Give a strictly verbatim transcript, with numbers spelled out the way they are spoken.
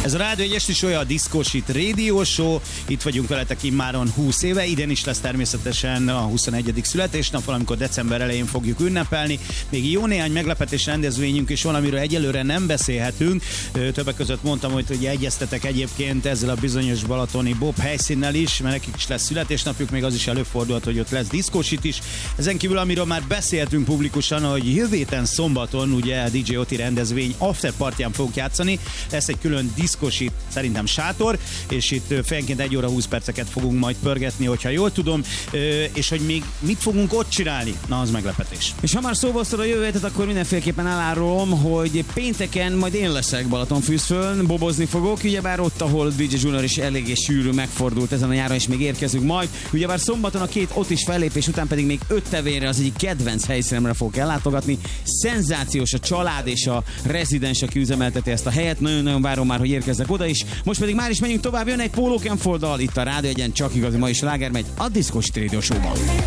Ez a Rádió egy esti show, a Disco Shit Radio Show. Itt vagyunk veletek immáron húsz éve. Idén is lesz természetesen a huszonegyedik születésnap, valamikor december elején fogjuk ünnepelni. Még jó néhány meglepetés rendezvényünk is van, amiről egyelőre nem beszélhetünk. Többek között mondtam, hogy, hogy egyeztetek egyébként ezzel a bizonyos balatoni Bob helyszínnel is, mert nekik is lesz születésnapjuk, még az is előfordulhat, hogy ott lesz Disco Shit is. Ezen kívül, amiről már beszéltünk publikusan, hogy jövő héten szombaton ugye a dé dzsé Oti rendezvény after partyán fogunk játszani. Lesz egy külön Disco Shit, szerintem sátor, és itt fejenként egy óra húsz perceket fogunk majd pörgetni, hogyha jól tudom, és hogy még mit fogunk ott csinálni, na az meglepetés. És ha már szóba hoztad a jövő hétet, akkor mindenféleképpen elárulom, hogy pénteken majd én leszek Balatonfürdőn, bobozni fogok, ugyebár ott, ahol dé dzsé Junior is eléggé sűrű megfordult ezen a nyáron, és még érkezünk majd. Ugyebár szombaton a két ott is fellépés után pedig még öt tevére az egyik kedvenc helyszínemre fogok ellátogatni. Szenzációs a család és a rezidens, aki üzemelteti ezt a helyet. Nagyon-nagyon várom már, hogy érkezzek oda is. Most pedig már is menjünk tovább, jön egy Polo Kenforddal, itt a Rádió egyen csak igazi mai sláger megy a Disco Shit Radio Show-ban.